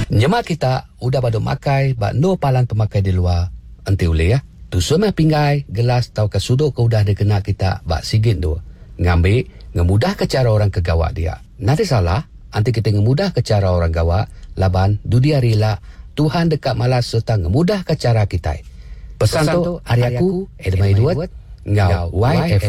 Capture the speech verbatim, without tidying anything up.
Nyemak kita udah pada makai bak no palan pemakai di luar. Enti boleh ya. Tu semua pinggai, gelas tau ke sudut ke udah dikena kita bak sigit tu. Ngambil, ngemudah ke cara orang kegawak dia. Nanti salah, nanti kita ngemudah ke cara orang gawak, laban dudia rela, Tuhan dekat malas serta ngemudah ke cara kita. Pesan, Pesan tu, hari aku, Edmai Duet, ngau Y F